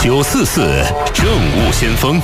944政务先锋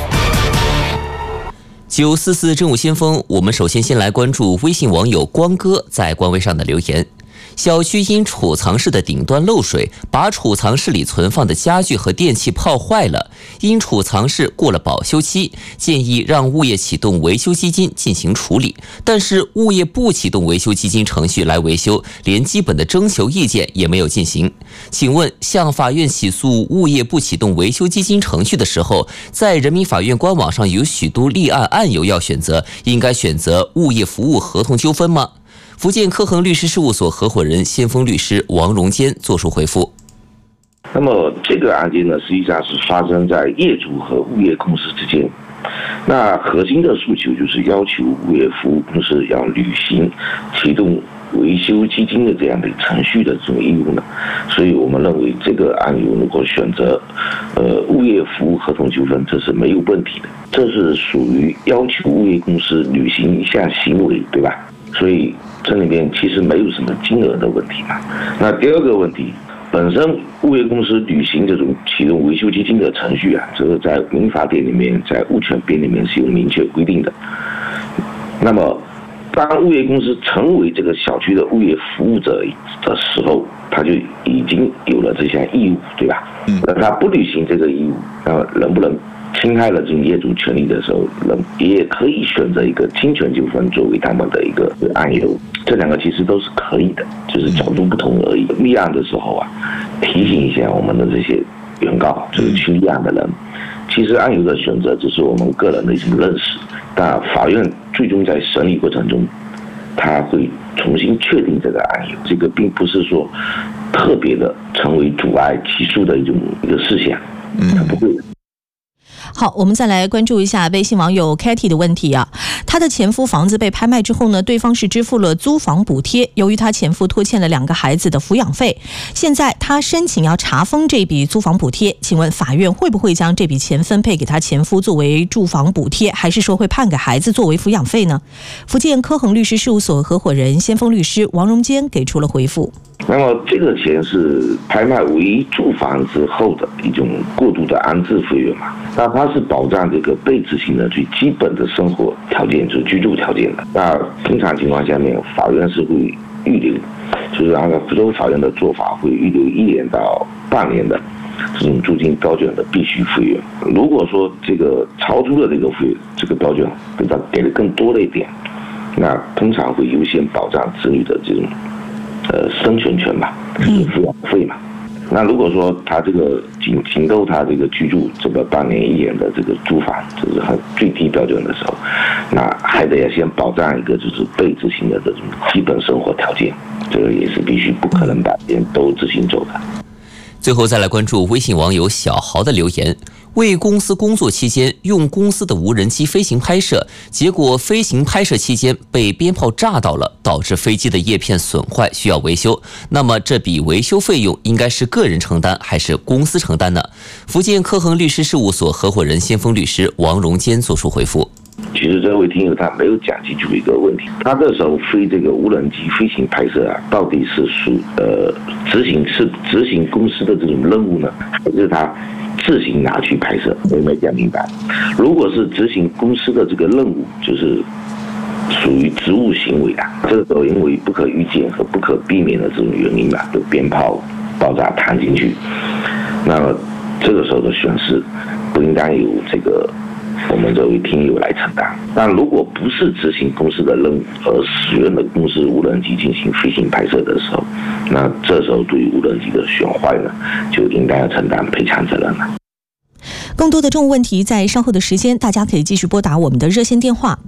，944政务先锋，我们首先来关注微信网友光哥在官微上的留言。小区因储藏室的顶端漏水，把储藏室里存放的家具和电器泡坏了。因储藏室过了保修期，建议让物业启动维修基金进行处理，但是物业不启动维修基金程序来维修，连基本的征求意见也没有进行。请问，向法院起诉物业不启动维修基金程序的时候，在人民法院官网上有许多立案案由要选择，应该选择物业服务合同纠纷吗？福建科恒律师事务所合伙人、先锋律师王荣坚作出回复。 那么这个案件呢，实际上是发生在业主和物业公司之间。那核心的诉求就是要求物业服务公司要履行启动维修基金的这样的程序的这种义务呢。所以我们认为这个案由如果选择物业服务合同纠纷，这是没有问题的，这是属于要求物业公司履行一项行为，对吧？所以这里面其实没有什么金额的问题嘛。那第二个问题，本身物业公司履行这种启动维修基金的程序啊，这个在民法典里面，在物权编里面是有明确规定的。那么，当物业公司成为这个小区的物业服务者的时候，他就已经有了这项义务，对吧？那他不履行这个义务，那么能不能侵害了这种业主权利的时候，也可以选择一个侵权纠纷作为他们的一个案由。这两个其实都是可以的，就是角度不同而已。立案的时候啊，提醒一下我们的这些原告，就是去立案的人，其实案由的选择只是我们个人的一种认识，但法院最终在审理过程中，他会重新确定这个案由，这个并不是说特别的成为阻碍起诉的一个事项，他不会的。 好，我们再来关注一下微信网友 Katy 的问题啊。她的前夫房子被拍卖之后呢，对方是支付了租房补贴，由于她前夫拖欠了2个孩子的抚养费，现在她申请要查封这笔租房补贴，请问法院会不会将这笔钱分配给她前夫作为住房补贴，还是说会判给孩子作为抚养费呢？福建科恒律师事务所合伙人、先锋律师王荣坚给出了回复。 那么这个钱是拍卖为住房之后的一种过渡的安置费用嘛？那它是保障这个被执行的最基本的生活条件，就是居住条件的。那通常情况下面，法院是会预留，就是按照福州法院的做法，会预留1年到半年的这种租金标准的必须费用。如果说这个超出了这个标准，给的更多的一点，那通常会优先保障子女的这种生存权吧，就是抚养费嘛。那如果说他这个仅够他这个居住这个半年1年的这个租房，这是很最低标准的时候，那还得要先保障一个就是被执行的这种基本生活条件，这个也是必须不可能把别人都执行走的。 最后再来关注微信网友小豪的留言。为公司工作期间用公司的无人机飞行拍摄，结果飞行拍摄期间被鞭炮炸到了，导致飞机的叶片损坏，需要维修。那么这笔维修费用应该是个人承担还是公司承担呢？福建科恒律师事务所合伙人、先锋律师王荣坚作出回复。 其实这位听友他没有讲清楚一个问题，他这时候飞这个无人机飞行拍摄啊，到底是执行公司的这种任务呢，还是他自行拿去拍摄？我也没讲明白。如果是执行公司的这个任务，就是属于职务行为啊，这个时候因为不可预见和不可避免的这种原因吧，就鞭炮爆炸弹进去，那么这个时候的损失不应当由这个我们这位听友来承担。但如果不是执行公司的任务而使用了公司无人机进行飞行拍摄的时候，那这时候对于无人机的损坏呢，就应该要承担赔偿责任了。 更多的政务问题在稍后的时间，大家可以继续拨打我们的热线电话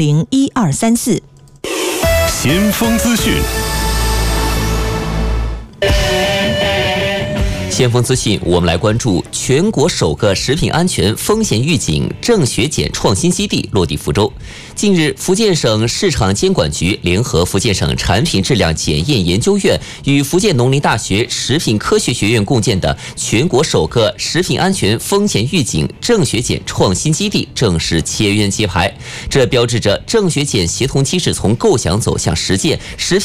88001234。 先锋资讯。 先锋资讯，我们来关注全国首个食品安全风险预警正学检创新基地落地福州。近日，福建省市场监管局联合福建省产品质量检验研究院与福建农林大学食品科学学院共建的全国首个食品安全风险预警正学检创新基地正式签约揭牌。这标志着正学检协同机制从构想走向实践，食品